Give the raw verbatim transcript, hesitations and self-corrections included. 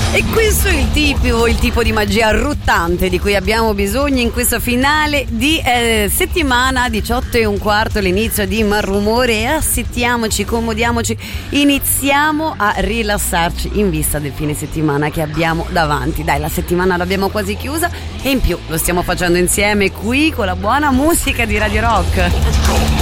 E questo è il tipo, il tipo di magia ruttante di cui abbiamo bisogno in questo finale di eh, settimana, diciotto e un quarto, l'inizio di Malrumore. E assettiamoci, comodiamoci, iniziamo a rilassarci in vista del fine settimana che abbiamo davanti. Dai, la settimana l'abbiamo quasi chiusa e in più lo stiamo facendo insieme qui con la buona musica di Radio Rock.